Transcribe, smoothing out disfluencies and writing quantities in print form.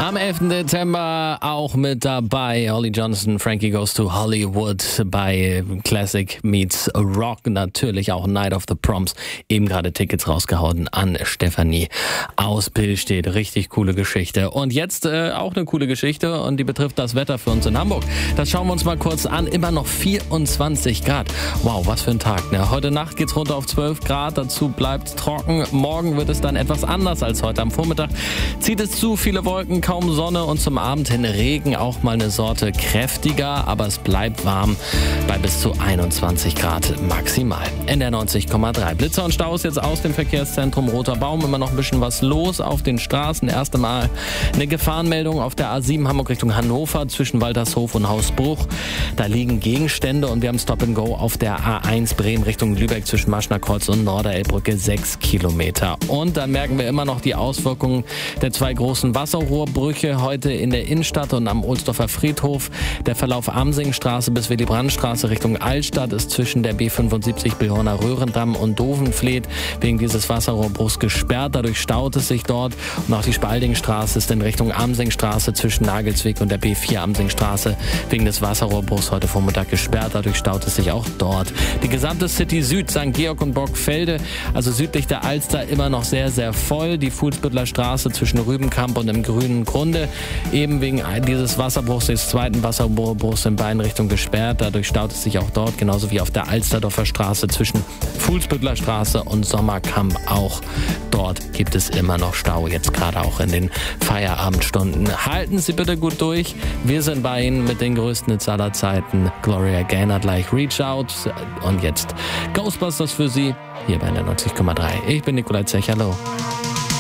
Am 11. Dezember auch mit dabei Holly Johnson, Frankie Goes to Hollywood bei Classic Meets Rock. Natürlich auch Night of the Proms. Eben gerade Tickets rausgehauen an Stefanie aus Pillstedt. Richtig coole Geschichte. Und jetzt auch eine coole Geschichte und die betrifft das Wetter für uns in Hamburg. Das schauen wir uns mal kurz an. Immer noch 24 Grad. Wow, was für ein Tag. Ne? Heute Nacht geht's runter auf 12 Grad. Dazu bleibt trocken. Morgen wird es dann etwas anders als heute. Am Vormittag zieht es zu, viele Wolken, kaum Sonne und zum Abend hin Regen, auch mal eine Sorte kräftiger, aber es bleibt warm bei bis zu 21 Grad maximal. NDR 90,3. Blitzer und Staus jetzt aus dem Verkehrszentrum Roter Baum. Immer noch ein bisschen was los auf den Straßen. Erst einmal eine Gefahrenmeldung auf der A7 Hamburg Richtung Hannover zwischen Waltershof und Hausbruch. Da liegen Gegenstände und wir haben Stop and Go auf der A1 Bremen Richtung Lübeck zwischen Maschnerkreuz und Norderelbbrücke 6 Kilometer. Und dann merken wir immer noch die Auswirkungen der zwei großen Wasserrohrbrüche heute in der Innenstadt und am Ohlsdorfer Friedhof. Der Verlauf Amsingstraße bis Willy-Brandt-Straße Richtung Altstadt ist zwischen der B75 Billhorner Röhrendamm und Dovenfleet wegen dieses Wasserrohrbruchs gesperrt. Dadurch staut es sich dort. Und auch die Spaldingstraße ist in Richtung Amsingstraße zwischen Nagelsweg und der B4 Amsingstraße wegen des Wasserrohrbruchs heute Vormittag gesperrt. Dadurch staut es sich auch dort. Die gesamte City Süd, St. Georg und Borgfelde, also südlich der Alster, immer noch sehr, sehr voll. Die Fuhlsbüttler Straße zwischen Rübenkamp und dem Grünen Grunde eben wegen dieses Wasserbruchs, des zweiten Wasserbruchs in beiden Richtungen gesperrt. Dadurch staut es sich auch dort, genauso wie auf der Alsterdorfer Straße zwischen Fuhlsbüttler Straße und Sommerkamp. Auch dort gibt es immer noch Stau, jetzt gerade auch in den Feierabendstunden. Halten Sie bitte gut durch. Wir sind bei Ihnen mit den größten Hits aller Zeiten. Gloria Gaynor gleich Reach Out. Und jetzt Ghostbusters für Sie hier bei der 90,3. Ich bin Nikolai Zech. Hallo.